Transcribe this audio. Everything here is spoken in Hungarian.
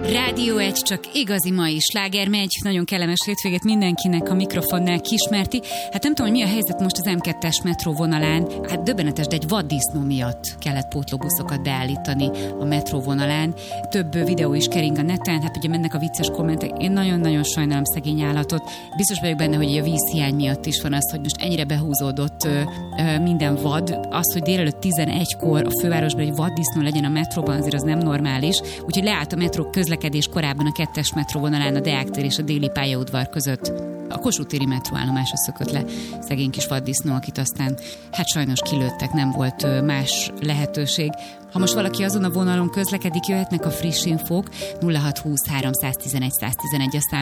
Rádió 1, csak igazi mai sláger megy. Nagyon kellemes hétvégét mindenkinek, a mikrofonnál Kismerti. Hát nem tudom, hogy mi a helyzet most az M2-es metró vonalán. Hát döbbenetes, de egy vaddisznó miatt kellett pótlóbuszokat beállítani a metró vonalán. Több videó is kering a neten, hát ugye mennek a vicces kommentek. Én nagyon-nagyon sajnálom szegény állatot. Biztos vagyok benne, hogy a vízhiány miatt is van az, hogy most ennyire behúzódott minden vad. Az, hogy délelőtt 11-kor a fővárosban egy vaddisznó legyen a metróban, azért az nem normális. Úgyhogy leállt a metró közlekedés korábban a 2-es metróvonalán a Deák tér és a Déli pályaudvar között. A Kossuth téri metróállomásra szökött le szegény kis vaddisznó, akit aztán hát sajnos kilőttek, nem volt más lehetőség. Ha most valaki azon a vonalon közlekedik, jöhetnek a friss infók, 0620 311 111 a szám.